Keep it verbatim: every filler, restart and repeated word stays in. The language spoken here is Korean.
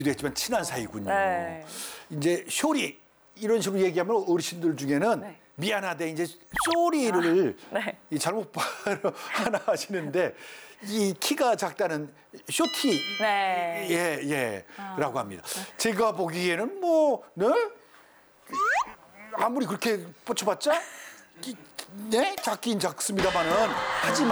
했지만 친한 사이군요. 네. 이제 쇼리 이런 식으로 얘기하면 어르신들 중에는 네. 미안하대 이제 쏘리를 아, 네. 이 잘못 발음 하나 하시는데 이 키가 작다는 쇼티 네. 예, 예라고 합니다. 제가 보기에는 뭐 네? 아무리 그렇게 뻗쳐봤자 기- 네? 작긴 작습니다만은 하지만